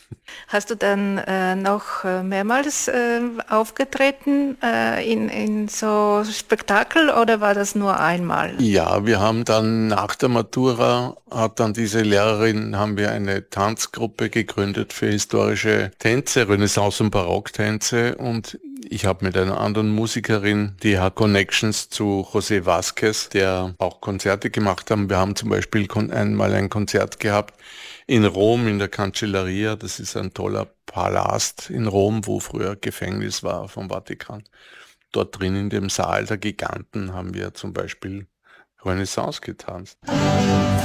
Hast du dann noch mehrmals aufgetreten in so Spektakel oder war das nur einmal? Ja, wir haben dann nach der Matura, hat dann diese Lehrerin, haben wir eine Tanzgruppe gegründet für historische Tänze, Renaissance- und Barocktänze und ich habe mit einer anderen Musikerin, die hat Connections zu José Vázquez, der auch Konzerte gemacht haben. Wir haben zum Beispiel einmal ein Konzert gehabt in Rom in der Cancelleria. Das ist ein toller Palast in Rom, wo früher Gefängnis war vom Vatikan. Dort drin in dem Saal der Giganten haben wir zum Beispiel Renaissance getanzt.